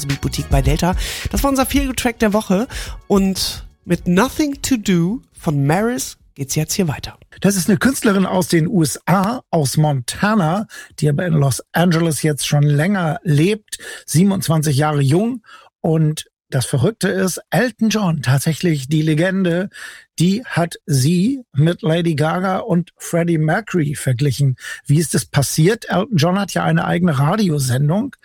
Boutique bei Delta. Das war unser Feel-Good-Track der Woche und mit Nothing to Do von Maris geht's jetzt hier weiter. Das ist eine Künstlerin aus den USA, aus Montana, die aber in Los Angeles jetzt schon länger lebt, 27 Jahre jung. Und das Verrückte ist, Elton John, tatsächlich die Legende, die hat sie mit Lady Gaga und Freddie Mercury verglichen. Wie ist das passiert? Elton John hat ja eine eigene Radiosendung